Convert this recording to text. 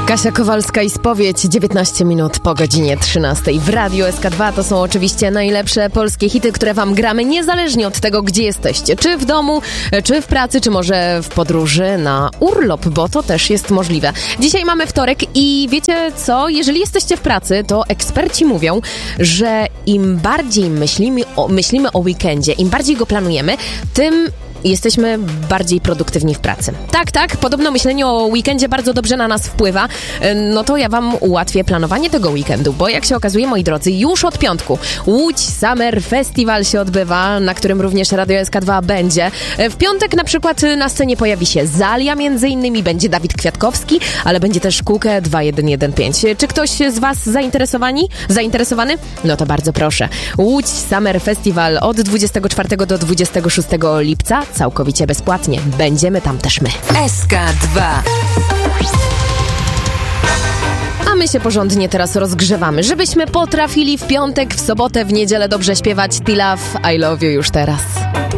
Kasia Kowalska i Spowiedź, 19 minut po godzinie 13. W Radiu SK2 to są oczywiście najlepsze polskie hity, które wam gramy niezależnie od tego, gdzie jesteście. Czy w domu, czy w pracy, czy może w podróży na urlop, bo to też jest możliwe. Dzisiaj mamy wtorek i wiecie co? Jeżeli jesteście w pracy, to eksperci mówią, że im bardziej myślimy o weekendzie, im bardziej go planujemy, tym jesteśmy bardziej produktywni w pracy. Tak, podobno myślenie o weekendzie bardzo dobrze na nas wpływa. No to ja wam ułatwię planowanie tego weekendu, bo jak się okazuje, moi drodzy, już od piątku Łódź Summer Festival się odbywa, na którym również Radio SK2 będzie. W piątek na przykład na scenie pojawi się Zalia, między innymi będzie Kwiatkowski, ale będzie też Kukę 2115. Czy ktoś z was zainteresowany? No to bardzo proszę. Łódź Summer Festival od 24 do 26 lipca. Całkowicie bezpłatnie. Będziemy tam też my. SK2. A my się porządnie teraz rozgrzewamy, żebyśmy potrafili w piątek, w sobotę, w niedzielę dobrze śpiewać T-Love, I Love You już teraz.